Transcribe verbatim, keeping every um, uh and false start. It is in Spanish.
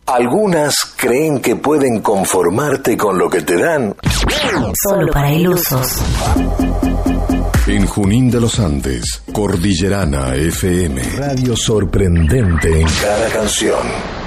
Algunas creen que pueden conformarte con lo que te dan. Solo para ilusos. En Junín de los Andes, Cordillerana F M. Radio sorprendente en cada canción.